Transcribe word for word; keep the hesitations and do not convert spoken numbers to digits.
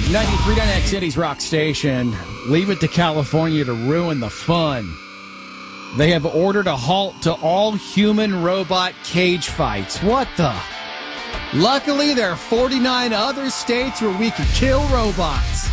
ninety-three point nine X City's Rock Station. Leave it to California to ruin the fun. They have ordered a halt to all human-robot cage fights. What the? Luckily, there are forty-nine other states where we can kill robots.